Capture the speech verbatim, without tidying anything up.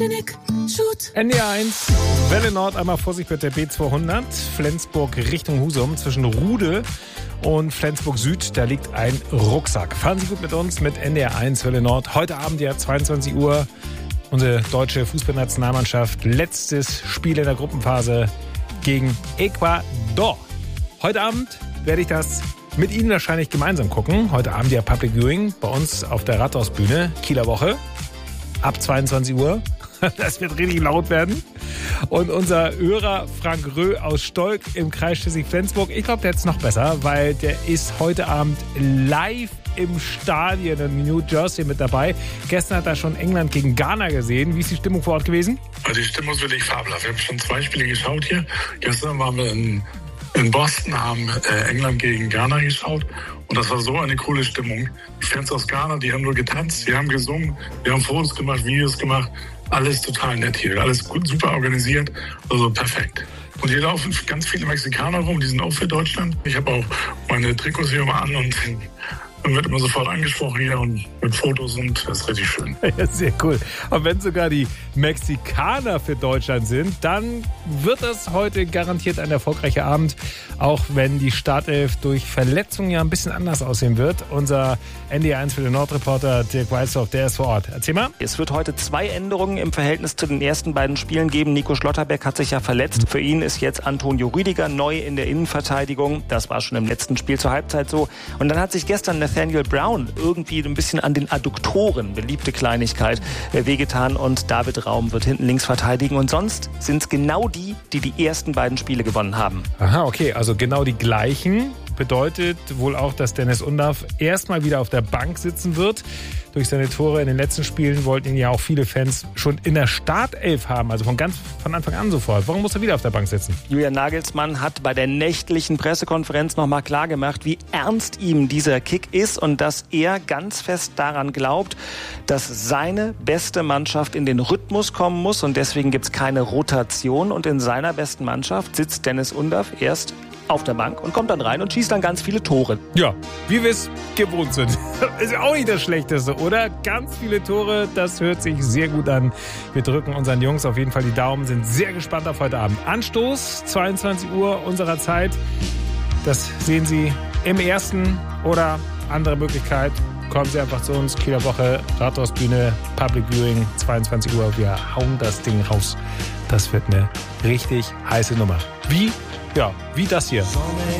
N D R eins, Welle Nord, einmal Vorsicht mit der B zweihundert, Flensburg Richtung Husum, zwischen Rude und Flensburg Süd, da liegt ein Rucksack. Fahren Sie gut mit uns mit N D R eins, Welle Nord. Heute Abend ja zweiundzwanzig Uhr, unsere deutsche Fußballnationalmannschaft, letztes Spiel in der Gruppenphase gegen Ecuador. Heute Abend werde ich das mit Ihnen wahrscheinlich gemeinsam gucken. Heute Abend ja Public Viewing bei uns auf der Rathausbühne, Kieler Woche, ab zweiundzwanzig Uhr. Das wird richtig laut werden. Und unser Hörer Frank Röh aus Stolk im Kreis Schleswig-Flensburg, ich glaube, der hat es noch besser, weil der ist heute Abend live im Stadion in New Jersey mit dabei. Gestern hat er schon England gegen Ghana gesehen. Wie ist die Stimmung vor Ort gewesen? Also die Stimmung ist wirklich fabelhaft. Wir haben schon zwei Spiele geschaut hier. Gestern waren wir in, in Boston, haben äh, England gegen Ghana geschaut. Und das war so eine coole Stimmung. Die Fans aus Ghana, die haben nur getanzt, die haben gesungen, die haben Fotos gemacht, Videos gemacht. Alles total nett hier, alles gut, super organisiert, also perfekt. Und hier laufen ganz viele Mexikaner rum, die sind auch für Deutschland. Ich habe auch meine Trikots hier immer an und dann wird immer sofort angesprochen hier und mit Fotos und das ist richtig schön. Ja, sehr cool. Und wenn sogar die Mexikaner für Deutschland sind, dann wird das heute garantiert ein erfolgreicher Abend, auch wenn die Startelf durch Verletzungen ja ein bisschen anders aussehen wird. Unser N D R eins für den Nordreporter Dirk Weißdorf, der ist vor Ort. Erzähl mal. Es wird heute zwei Änderungen im Verhältnis zu den ersten beiden Spielen geben. Nico Schlotterbeck hat sich ja verletzt. Für ihn ist jetzt Antonio Rüdiger neu in der Innenverteidigung. Das war schon im letzten Spiel zur Halbzeit so. Und dann hat sich gestern Nathaniel Brown irgendwie ein bisschen an den Adduktoren, beliebte Kleinigkeit, wehgetan und David Raum wird hinten links verteidigen. Und sonst sind es genau die, die die ersten beiden Spiele gewonnen haben. Aha, okay, also genau die gleichen. Bedeutet wohl auch, dass Dennis Undaff erstmal wieder auf der Bank sitzen wird. Durch seine Tore in den letzten Spielen wollten ihn ja auch viele Fans schon in der Startelf haben, also von ganz von Anfang an sofort. Warum muss er wieder auf der Bank sitzen? Julian Nagelsmann hat bei der nächtlichen Pressekonferenz nochmal klargemacht, wie ernst ihm dieser Kick ist und dass er ganz fest daran glaubt, dass seine beste Mannschaft in den Rhythmus kommen muss und deswegen gibt es keine Rotation und in seiner besten Mannschaft sitzt Dennis Undaff erst auf der Bank und kommt dann rein und schießt dann ganz viele Tore. Ja, wie wir es gewohnt sind. Ist ja auch nicht das Schlechteste, oder? Ganz viele Tore, das hört sich sehr gut an. Wir drücken unseren Jungs auf jeden Fall die Daumen, sind sehr gespannt auf heute Abend. Anstoß, zweiundzwanzig Uhr unserer Zeit. Das sehen Sie im ersten oder andere Möglichkeit. Kommen Sie einfach zu uns, Kieler Woche, Rathausbühne, Public Viewing, zweiundzwanzig Uhr. Wir hauen das Ding raus. Das wird eine richtig heiße Nummer. Wie? Ja, wie das hier.